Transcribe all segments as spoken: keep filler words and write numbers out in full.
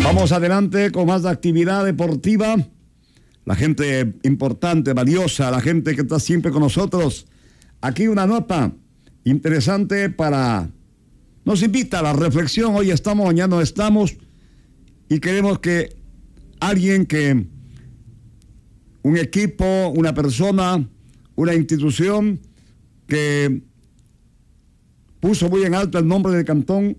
Vamos adelante con más actividad deportiva. La gente importante, valiosa, la gente que está siempre con nosotros. Aquí una nota interesante para... Nos invita a la reflexión. Hoy estamos, mañana no estamos. Y queremos que alguien que... Un equipo, una persona, una institución que puso muy en alto el nombre del cantón,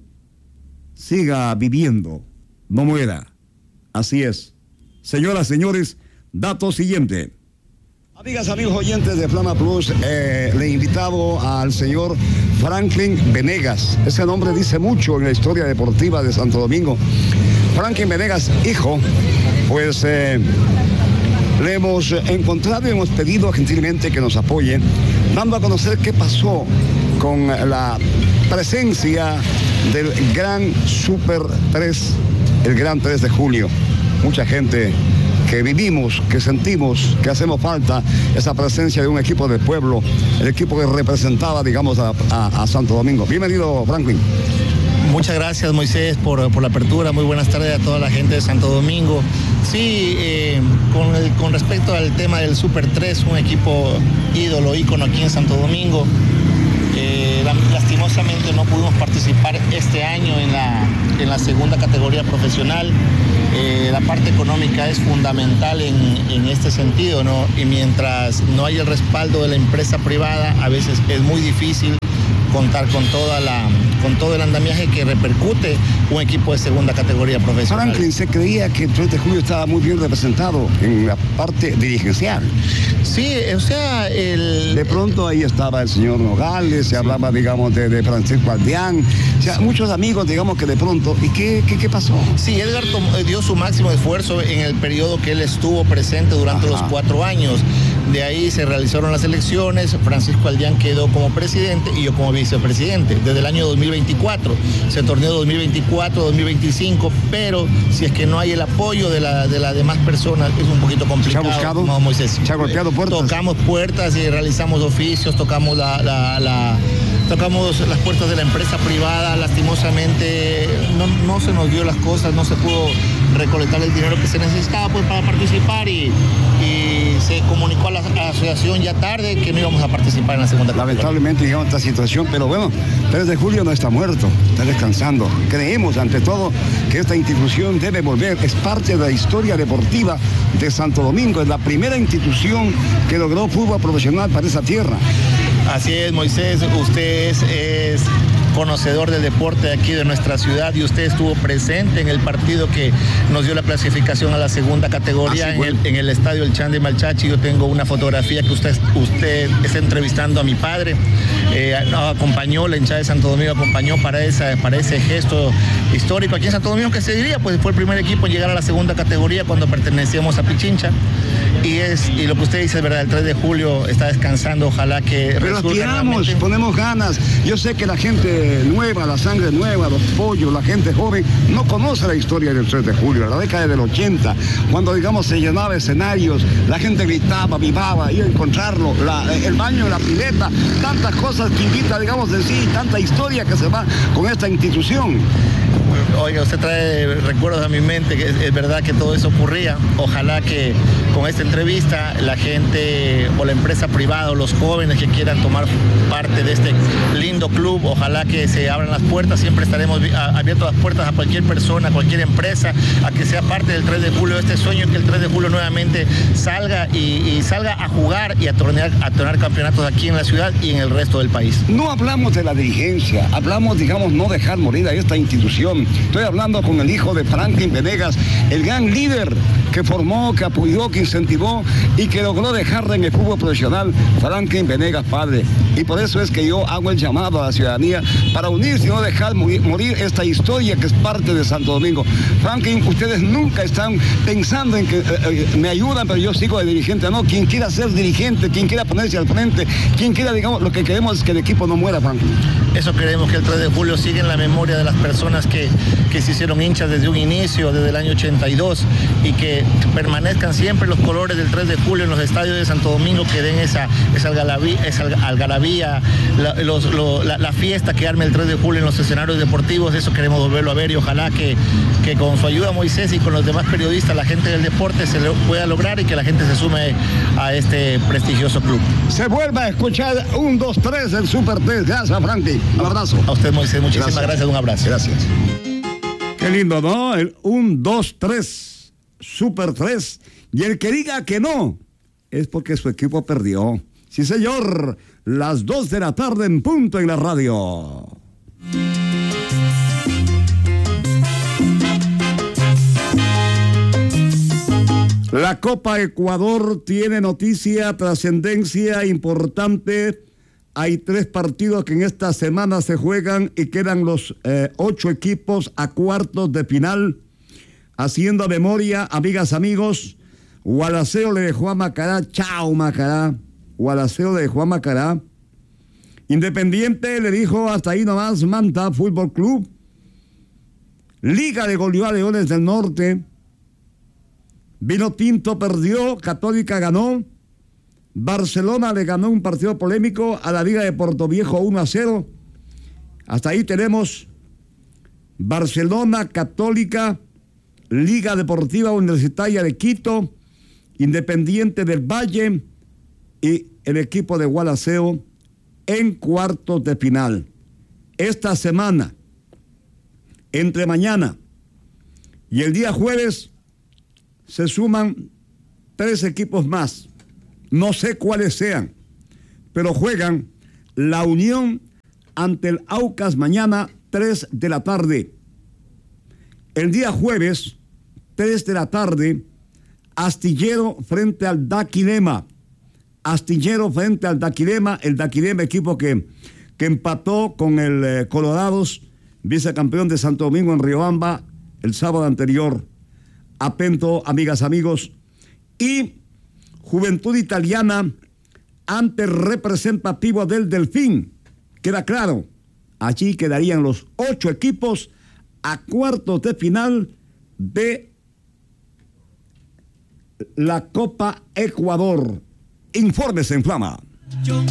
siga viviendo, no muera. Así es. Señoras, señores, dato siguiente. Amigas, amigos oyentes de Flama Plus, eh, le he invitado al señor Franklin Venegas. Ese nombre dice mucho en la historia deportiva de Santo Domingo. Franklin Venegas, hijo, pues eh, le hemos encontrado y hemos pedido gentilmente que nos apoye, dando a conocer qué pasó con la presencia del gran Super tres, el gran tres de julio. Mucha gente que vivimos, que sentimos, que hacemos falta esa presencia de un equipo del pueblo, el equipo que representaba, digamos, a, a, a Santo Domingo. Bienvenido, Franklin. Muchas gracias, Moisés, por, por la apertura. Muy buenas tardes a toda la gente de Santo Domingo. Sí, eh, con, el, con respecto al tema del Super tres, un equipo ídolo, ícono aquí en Santo Domingo, eh, lastimosamente no pudimos participar este año en la, en la segunda categoría profesional. Eh, la parte económica es fundamental en, en este sentido, ¿no? Y mientras no haya el respaldo de la empresa privada, a veces es muy difícil contar con toda la con todo el andamiaje que repercute un equipo de segunda categoría profesional. Franklin, se creía que el tres de julio estaba muy bien representado en la parte dirigencial. Sí, o sea, el... De pronto ahí estaba el señor Nogales, se hablaba, digamos, de, de Francisco Aldeán, o sea, muchos amigos, digamos, que de pronto, ¿y qué, qué, qué pasó? Sí, Edgar tomó, dio su máximo esfuerzo en el periodo que él estuvo presente durante Ajá. los cuatro años. De ahí se realizaron las elecciones, Francisco Aldeán quedó como presidente y yo como vicepresidente desde el año dos mil veinticuatro. Se torneó dos mil veinticuatro, dos mil veinticinco, pero si es que no hay el apoyo de, la, de las demás personas es un poquito complicado. ¿Se ha buscado? No, Moisés. ¿Se ha golpeado puertas? Tocamos puertas y realizamos oficios, tocamos la... la, la Tocamos las puertas de la empresa privada, lastimosamente no, no se nos dio las cosas, no se pudo recolectar el dinero que se necesitaba pues, para participar y, y se comunicó a la, a la asociación ya tarde que no íbamos a participar en la segunda categoría. Lamentablemente llegamos a esta situación, pero bueno, tres de julio no está muerto, está descansando. Creemos ante todo que esta institución debe volver, es parte de la historia deportiva de Santo Domingo, es la primera institución que logró fútbol profesional para esa tierra. Así es, Moisés, usted es, es conocedor del deporte de aquí de nuestra ciudad y usted estuvo presente en el partido que nos dio la clasificación a la segunda categoría ah, sí, bueno. en, el, en el estadio El Chan de Malchachi. Yo tengo una fotografía que usted, usted está entrevistando a mi padre, eh, acompañó, la hinchada de Santo Domingo acompañó para, esa, para ese gesto histórico aquí en Santo Domingo, que se diría, pues fue el primer equipo en llegar a la segunda categoría cuando pertenecíamos a Pichincha. Y, es, y lo que usted dice es verdad, el tres de julio está descansando, ojalá que... Pero aspiramos, ponemos ganas. Yo sé que la gente nueva, la sangre nueva, los pollos, la gente joven, no conoce la historia del tres de julio, la década del ochenta, cuando, digamos, se llenaba escenarios, la gente gritaba, vivaba, iba a encontrarlo, la, el baño, la pileta, tantas cosas que invita, digamos, de sí, tanta historia que se va con esta institución. Oiga, usted trae recuerdos a mi mente, que es, es verdad que todo eso ocurría. Ojalá que con esta entrevista la gente o la empresa privada o los jóvenes que quieran tomar parte de este lindo club, ojalá que se abran las puertas. Siempre estaremos abiertos las puertas a cualquier persona, a cualquier empresa, a que sea parte del tres de julio. Este sueño que el tres de julio nuevamente salga y, y salga a jugar y a tornear, a tornear campeonatos aquí en la ciudad y en el resto del país. No hablamos de la dirigencia, hablamos, digamos, no dejar morir a esta institución. Estoy hablando con el hijo de Franklin Venegas, el gran líder que formó, que apoyó, que incentivó y que logró dejarla en el fútbol profesional, Franklin Venegas padre. Y por eso es que yo hago el llamado a la ciudadanía para unirse y no dejar morir, morir esta historia que es parte de Santo Domingo. Franklin, ustedes nunca están pensando en que eh, eh, me ayudan, pero yo sigo de dirigente. No, quien quiera ser dirigente, quien quiera ponerse al frente, quien quiera, digamos, lo que queremos es que el equipo no muera, Franklin. Eso queremos, que el tres de julio siga en la memoria de las personas que, que se hicieron hinchas desde un inicio, desde el año ochenta y dos, y que que permanezcan siempre los colores del tres de julio en los estadios de Santo Domingo, que den esa, esa algarabía, esa algarabía la, los, lo, la, la fiesta que arme el tres de julio en los escenarios deportivos. Eso queremos volverlo a ver y ojalá que, que con su ayuda, Moisés, y con los demás periodistas, la gente del deporte se lo pueda lograr y que la gente se sume a este prestigioso club. Se vuelva a escuchar un, dos, tres del Super tres. Gracias, Frankie. Un abrazo. A usted, Moisés, muchísimas gracias. gracias. Un abrazo. Gracias. Qué lindo, ¿no? El un, dos, tres, Super tres. Y el que diga que no, es porque su equipo perdió. Sí, señor. Las dos de la tarde en punto en la radio. La Copa Ecuador tiene noticia, trascendencia importante. Hay tres partidos que en esta semana se juegan y quedan los eh, ocho equipos a cuartos de final. Haciendo memoria, amigas, amigos, Gualaceo le dejó a Macará, chao Macará, Gualaceo le dejó a Macará. Independiente le dijo hasta ahí nomás, Manta Fútbol Club. Liga le goleó a Leones del Norte. Vino Tinto perdió, Católica ganó. Barcelona le ganó un partido polémico a la Liga de Portoviejo uno a cero. Hasta ahí tenemos Barcelona, Católica, Liga Deportiva Universitaria de Quito, Independiente del Valle y el equipo de Gualaceo en cuartos de final. Esta semana, entre mañana y el día jueves, se suman tres equipos más. No sé cuáles sean, pero juegan La Unión ante el Aucas mañana, tres de la tarde. El día jueves, tres de la tarde, Astillero frente al Daquilema. Astillero frente al Daquilema, el Daquilema, equipo que, que empató con el eh, Colorados, vicecampeón de Santo Domingo en Riobamba, el sábado anterior. Atento, amigas, amigos. Y Juventud Italiana ante el representativo del Delfín. Queda claro, allí quedarían los ocho equipos a cuartos de final de la Copa Ecuador. Infórmese en Flama.